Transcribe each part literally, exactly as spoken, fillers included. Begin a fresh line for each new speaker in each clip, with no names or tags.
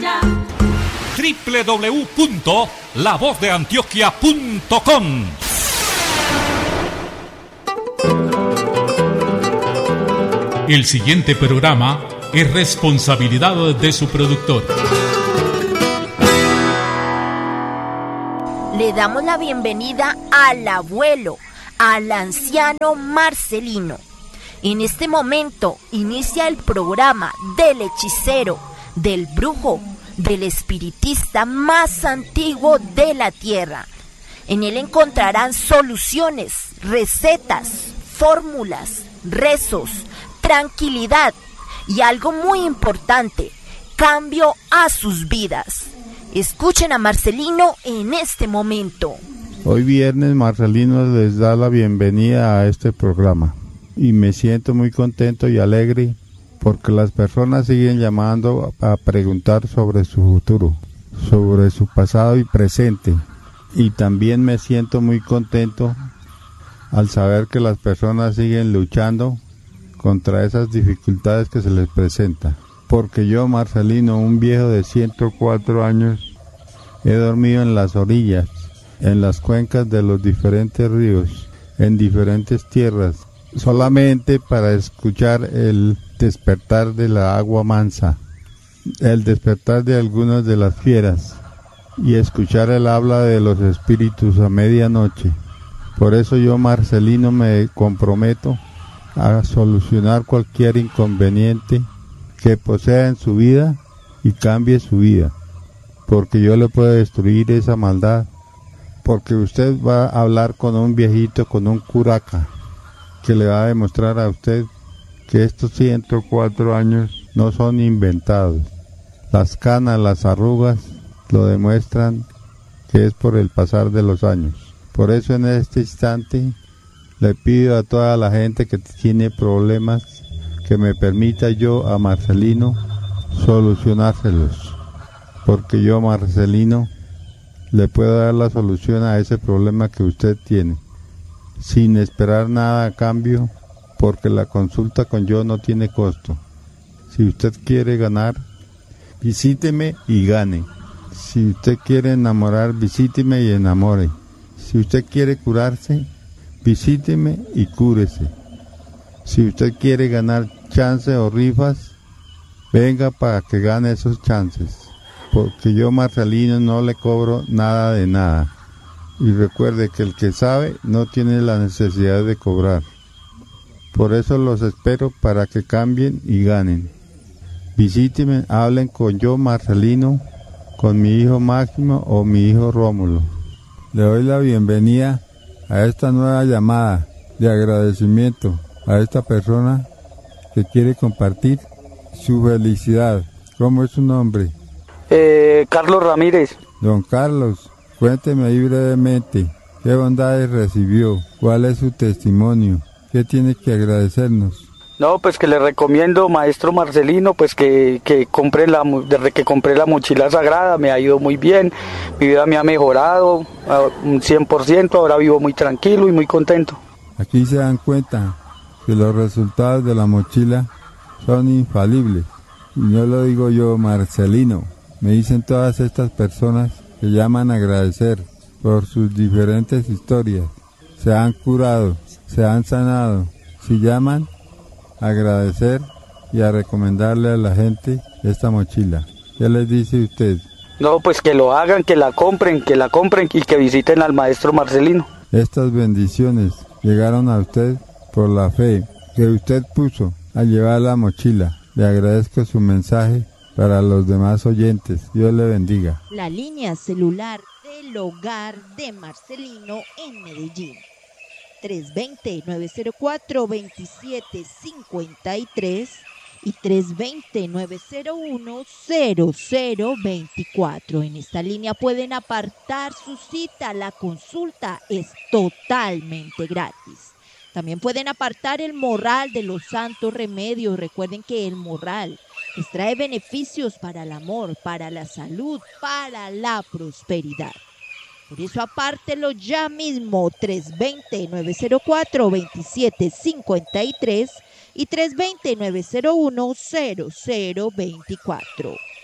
Antioquia.
doble u doble u doble u punto la voz de antioquia punto com. El siguiente programa es responsabilidad de su productor.
Le damos la bienvenida al abuelo, al anciano Marcelino. En este momento inicia el programa del hechicero, del brujo, del espiritista más antiguo de la tierra. En él encontrarán soluciones, recetas, fórmulas, rezos, tranquilidad y algo muy importante, cambio a sus vidas. Escuchen a Marcelino en este momento.
Hoy viernes Marcelino les da la bienvenida a este programa y me siento muy contento y alegre porque las personas siguen llamando a preguntar sobre su futuro, sobre su pasado y presente. Y también me siento muy contento al saber que las personas siguen luchando contra esas dificultades que se les presentan. Porque yo, Marcelino, un viejo de ciento cuatro años, he dormido en las orillas, en las cuencas de los diferentes ríos, en diferentes tierras, solamente para escuchar el despertar de la agua mansa, el despertar de algunas de las fieras y escuchar el habla de los espíritus a medianoche. Por eso yo, Marcelino, me comprometo a solucionar cualquier inconveniente que posea en su vida y cambie su vida, porque yo le puedo destruir esa maldad, porque usted va a hablar con un viejito, con un curaca, que le va a demostrar a usted que estos ciento cuatro años no son inventados. Las canas, las arrugas, lo demuestran que es por el pasar de los años. Por eso en este instante le pido a toda la gente que tiene problemas que me permita yo a Marcelino solucionárselos. Porque yo, Marcelino, le puedo dar la solución a ese problema que usted tiene, sin esperar nada a cambio, porque la consulta con yo no tiene costo. Si usted quiere ganar, visíteme y gane. Si usted quiere enamorar, visíteme y enamore. Si usted quiere curarse, visíteme y cúrese. Si usted quiere ganar chances o rifas, venga para que gane esos chances. Porque yo, Marcelino, no le cobro nada de nada. Y recuerde que el que sabe no tiene la necesidad de cobrar. Por eso los espero para que cambien y ganen. Visítenme, hablen con yo, Marcelino, con mi hijo Máximo o mi hijo Rómulo. Le doy la bienvenida a esta nueva llamada de agradecimiento a esta persona que quiere compartir su felicidad. ¿Cómo es su nombre?
Eh, Carlos Ramírez.
Don Carlos, cuénteme ahí brevemente, ¿qué bondades recibió? ¿Cuál es su testimonio? ¿Qué tiene que agradecernos?
No, pues que le recomiendo, maestro Marcelino, pues que, que compre la, desde que compré la mochila sagrada me ha ido muy bien, mi vida me ha mejorado un cien por ciento, ahora vivo muy tranquilo y muy contento.
Aquí se dan cuenta que los resultados de la mochila son infalibles, y no lo digo yo, Marcelino, me dicen todas estas personas que llaman a agradecer por sus diferentes historias, se han curado, se han sanado. Si llaman a agradecer y a recomendarle a la gente esta mochila, ¿qué les dice usted?
No, pues que lo hagan, que la compren, que la compren y que visiten al maestro Marcelino.
Estas bendiciones llegaron a usted por la fe que usted puso a llevar la mochila. Le agradezco su mensaje para los demás oyentes. Dios le bendiga.
La línea celular del hogar de Marcelino en Medellín. tres dos cero, nueve cero cuatro, dos siete cinco tres y tres dos cero, nueve cero uno, cero cero dos cuatro. En esta línea pueden apartar su cita. La consulta es totalmente gratis. También pueden apartar el morral de los santos remedios. Recuerden que el morral les trae beneficios para el amor, para la salud, para la prosperidad. Por eso apártelo ya mismo, tres dos cero, nueve cero cuatro, dos siete cinco tres y tres dos cero, nueve cero uno, cero cero dos cuatro.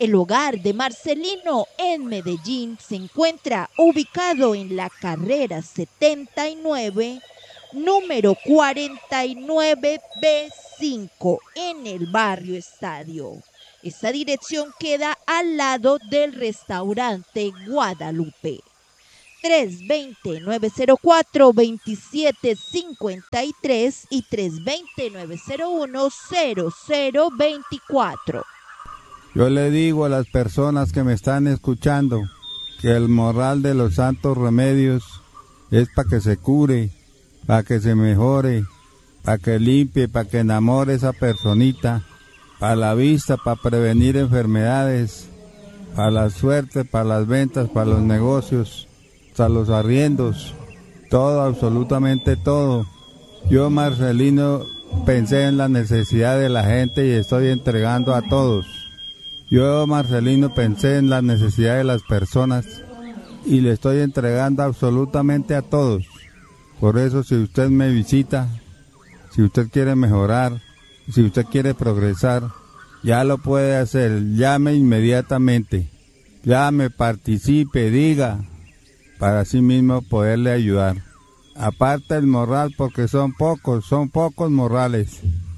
El hogar de Marcelino en Medellín se encuentra ubicado en la carrera setenta y nueve, número cuarenta y nueve B cinco, en el barrio Estadio. Esta dirección queda al lado del restaurante Guadalupe. tres dos cero, nueve cero cuatro, dos siete cinco tres y tres dos cero, nueve cero uno, cero cero dos cuatro.
Yo le digo a las personas que me están escuchando que el morral de los santos remedios es para que se cure, para que se mejore, para que limpie, para que enamore esa personita, para la vista, para prevenir enfermedades, para la suerte, para las ventas, para los negocios, para los arriendos, todo, absolutamente todo. Yo, Marcelino, pensé en la necesidad de la gente y estoy entregando a todos. Yo, Marcelino, pensé en la necesidad de las personas y le estoy entregando absolutamente a todos. Por eso, si usted me visita, si usted quiere mejorar, si usted quiere progresar, ya lo puede hacer. Llame inmediatamente. Llame, participe, diga, para sí mismo poderle ayudar. Aparte el morral, porque son pocos, son pocos morrales.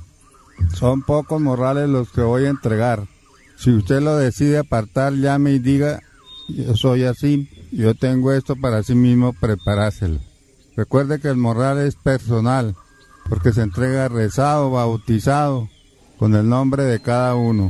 Son pocos morrales los que voy a entregar. Si usted lo decide apartar, llame y diga, yo soy así, yo tengo esto para sí mismo preparárselo. Recuerde que el morral es personal, porque se entrega rezado, bautizado, con el nombre de cada uno.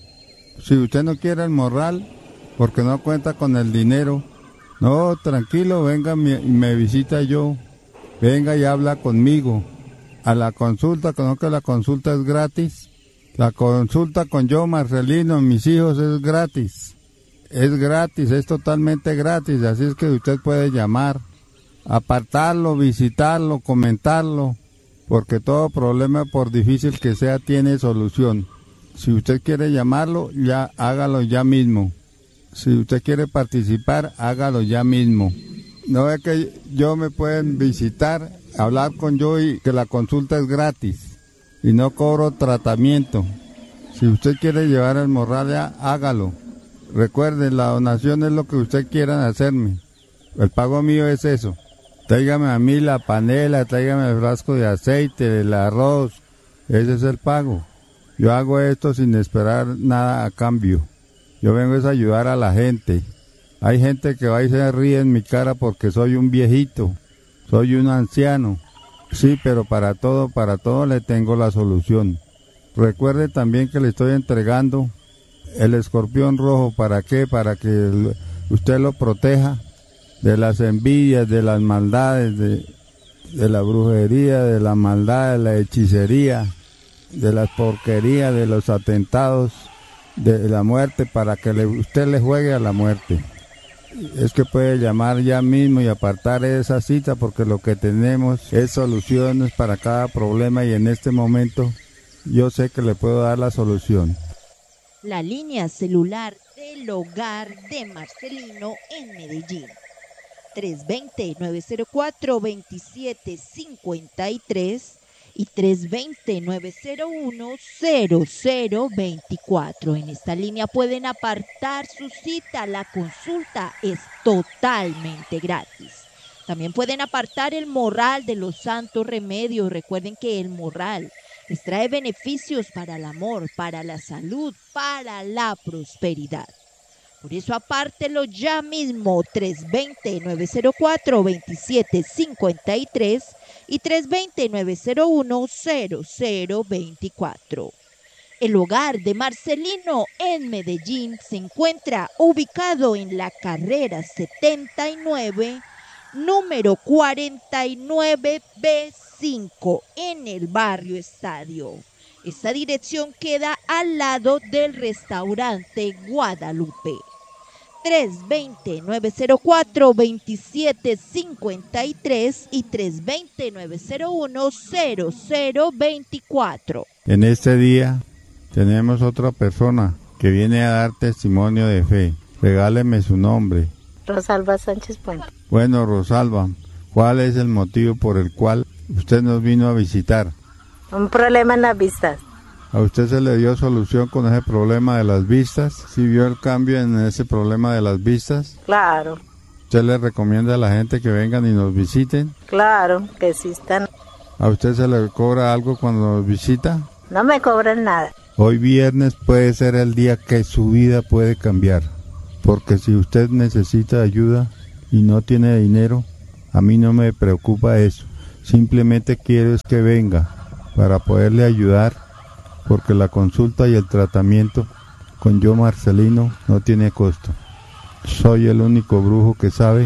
Si usted no quiere el morral, porque no cuenta con el dinero, no, tranquilo, venga y me visita yo, venga y habla conmigo. A la consulta, ¿no que la consulta es gratis? La consulta con yo, Marcelino, mis hijos, es gratis. Es gratis, es totalmente gratis, así es que usted puede llamar, apartarlo, visitarlo, comentarlo, porque todo problema, por difícil que sea, tiene solución. Si usted quiere llamarlo, ya hágalo ya mismo. Si usted quiere participar, hágalo ya mismo. No es que yo me pueden visitar, hablar con yo y que la consulta es gratis y no cobro tratamiento. Si usted quiere llevar el morral, ya hágalo. Recuerde, la donación es lo que usted quiera hacerme. El pago mío es eso. Tráigame a mí la panela, tráigame el frasco de aceite, el arroz. Ese es el pago. Yo hago esto sin esperar nada a cambio. Yo vengo a ayudar a la gente. Hay gente que va y se ríe en mi cara porque soy un viejito, soy un anciano. Sí, pero para todo, para todo le tengo la solución. Recuerde también que le estoy entregando el escorpión rojo. ¿Para qué? Para que usted lo proteja de las envidias, de las maldades, de, de la brujería, de la maldad, de la hechicería, de las porquerías, de los atentados, de la muerte, para que le, usted le juegue a la muerte. Es que puede llamar ya mismo y apartar esa cita, porque lo que tenemos es soluciones para cada problema y en este momento yo sé que le puedo dar la solución.
La línea celular del hogar de Marcelino en Medellín. tres dos cero, nueve cero cuatro, dos siete cinco tres y tres dos cero, nueve cero uno, cero cero dos cuatro. En esta línea pueden apartar su cita. La consulta es totalmente gratis. También pueden apartar el morral de los santos remedios. Recuerden que el morral les trae beneficios para el amor, para la salud, para la prosperidad. Por eso apártelo ya mismo. tres dos cero, nueve cero cuatro, dos siete cinco tres y tres dos cero, nueve cero uno, cero cero dos cuatro. El hogar de Marcelino en Medellín se encuentra ubicado en la carrera setenta y nueve, número cuarenta y nueve B cinco, en el barrio Estadio. Esta dirección queda al lado del restaurante Guadalupe. tres dos cero, nueve cero cuatro, dos siete cinco tres y tres dos cero, nueve cero uno, cero cero dos cuatro.
En este día tenemos otra persona que viene a dar testimonio de fe. Regáleme su nombre.
Rosalba Sánchez Puente.
Bueno, Rosalba, ¿cuál es el motivo por el cual usted nos vino a visitar?
Un problema en las vistas.
¿A usted se le dio solución con ese problema de las vistas? ¿Sí vio el cambio en ese problema de las vistas?
Claro,
¿Usted le recomienda a la gente que vengan y nos visiten?
claro, que existan.
¿A usted se le cobra algo cuando nos visita?
No me cobran nada.
Hoy viernes puede ser el día que su vida puede cambiar. Porque si usted necesita ayuda y no tiene dinero, a mí no me preocupa eso. Simplemente quiero es que venga para poderle ayudar, porque la consulta y el tratamiento con yo Marcelino no tiene costo. Soy el único brujo que sabe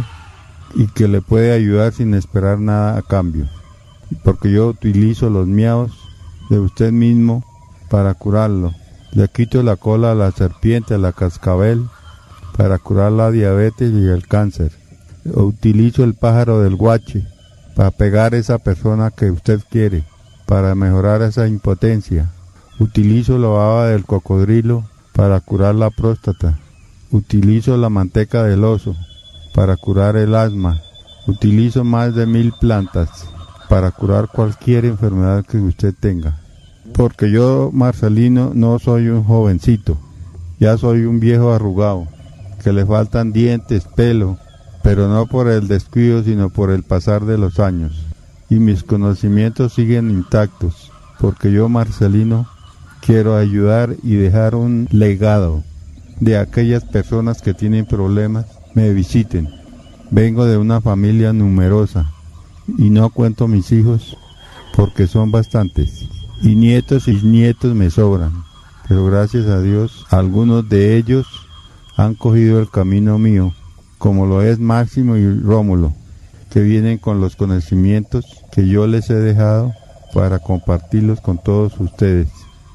y que le puede ayudar sin esperar nada a cambio. Porque yo utilizo los miaos de usted mismo para curarlo. Le quito la cola a la serpiente, a la cascabel, para curar la diabetes y el cáncer. Utilizo el pájaro del guache para pegar a esa persona que usted quiere, para mejorar esa impotencia. Utilizo la baba del cocodrilo para curar la próstata. Utilizo la manteca del oso para curar el asma. Utilizo más de mil plantas para curar cualquier enfermedad que usted tenga. Porque yo, Marcelino, no soy un jovencito, ya soy un viejo arrugado, que le faltan dientes, pelo, pero no por el descuido, sino por el pasar de los años. Y mis conocimientos siguen intactos, porque yo, Marcelino, quiero ayudar y dejar un legado de aquellas personas que tienen problemas, me visiten. Vengo de una familia numerosa y no cuento mis hijos porque son bastantes. Y nietos y nietos me sobran, pero gracias a Dios, algunos de ellos han cogido el camino mío, como lo es Máximo y Rómulo, que vienen con los conocimientos que yo les he dejado para compartirlos con todos ustedes.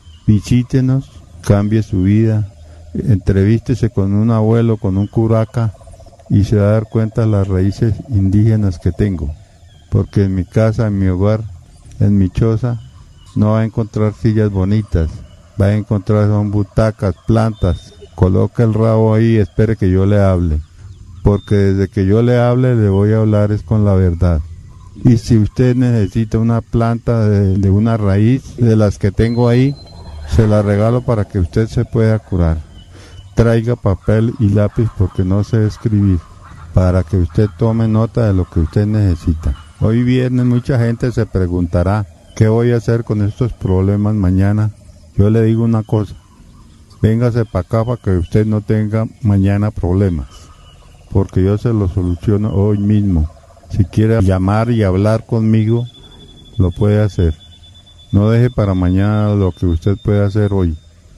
Visítenos, cambie su vida, entrevístese con un abuelo, con un curaca, y se va a dar cuenta de las raíces indígenas que tengo, porque en mi casa, en mi hogar, en mi choza, no va a encontrar sillas bonitas, va a encontrar son butacas, plantas. Coloca el rabo ahí y espere que yo le hable, porque desde que yo le hable le voy a hablar es con la verdad. Y si usted necesita una planta de, de una raíz de las que tengo ahí, se la regalo para que usted se pueda curar. Traiga papel y lápiz porque no sé escribir, para que usted tome nota de lo que usted necesita. Hoy viernes mucha gente se preguntará, ¿qué voy a hacer con estos problemas mañana? Yo le digo una cosa, véngase para acá para que usted no tenga mañana problemas, porque yo se los soluciono hoy mismo. Si quiere llamar y hablar conmigo, lo puede hacer. No deje para mañana lo que usted puede hacer hoy.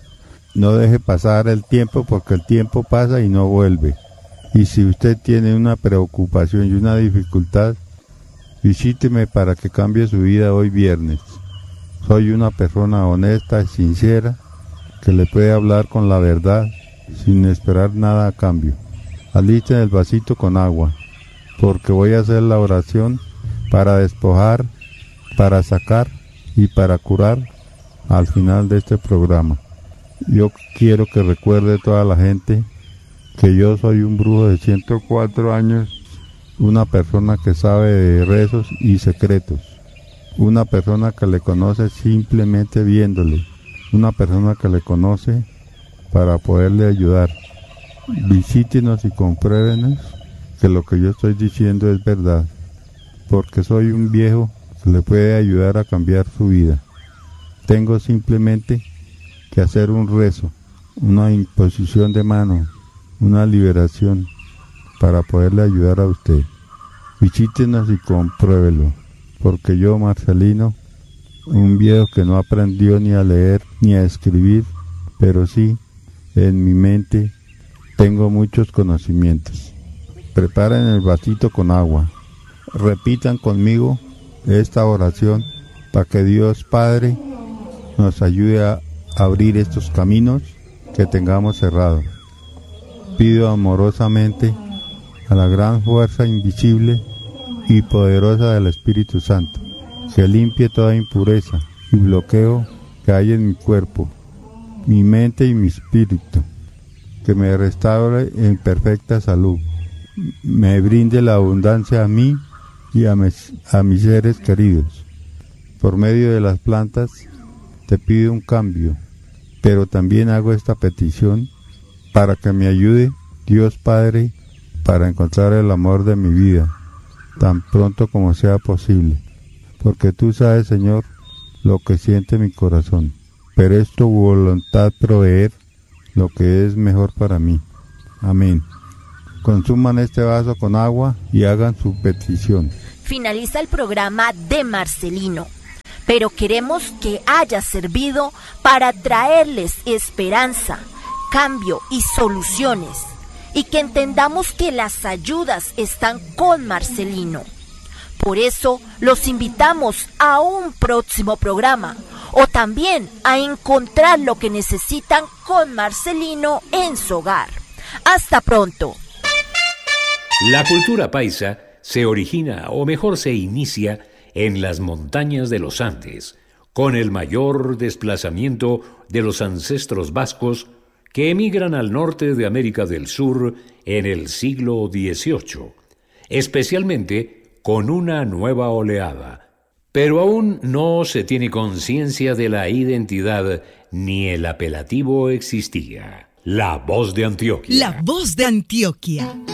No deje pasar el tiempo, porque el tiempo pasa y no vuelve. Y si usted tiene una preocupación y una dificultad, visíteme para que cambie su vida hoy viernes. Soy una persona honesta y sincera que le puede hablar con la verdad sin esperar nada a cambio. Alisten el vasito con agua, porque voy a hacer la oración para despojar, para sacar y para curar al final de este programa. Yo quiero que recuerde toda la gente que yo soy un brujo de ciento cuatro años, una persona que sabe de rezos y secretos, una persona que le conoce simplemente viéndole, una persona que le conoce para poderle ayudar. Visítenos y compruébenos que lo que yo estoy diciendo es verdad, porque soy un viejo que le puede ayudar a cambiar su vida. Tengo simplemente que hacer un rezo, una imposición de mano, una liberación para poderle ayudar a usted. Visítenos y compruébelo, porque yo, Marcelino, un viejo que no aprendió ni a leer ni a escribir, pero sí, en mi mente tengo muchos conocimientos. Preparen el vasito con agua. Repitan conmigo esta oración para que Dios Padre nos ayude a abrir estos caminos que tengamos cerrados. Pido amorosamente a la gran fuerza invisible y poderosa del Espíritu Santo que limpie toda impureza y bloqueo que hay en mi cuerpo, mi mente y mi espíritu, que me restaure en perfecta salud, me brinde la abundancia a mí y a mis, a mis seres queridos. Por medio de las plantas te pido un cambio, pero también hago esta petición para que me ayude Dios Padre para encontrar el amor de mi vida, tan pronto como sea posible, porque tú sabes, Señor, lo que siente mi corazón, pero es tu voluntad proveer lo que es mejor para mí. Amén. Consuman este vaso con agua y hagan su petición.
Finaliza el programa de Marcelino, pero queremos que haya servido para traerles esperanza, cambio y soluciones, y que entendamos que las ayudas están con Marcelino. Por eso los invitamos a un próximo programa, o también a encontrar lo que necesitan con Marcelino en su hogar. Hasta pronto.
La cultura paisa se origina, o mejor se inicia, en las montañas de los Andes, con el mayor desplazamiento de los ancestros vascos que emigran al norte de América del Sur en el siglo dieciocho, especialmente con una nueva oleada. Pero aún no se tiene conciencia de la identidad ni el apelativo existía. La Voz de Antioquia.
La Voz de Antioquia.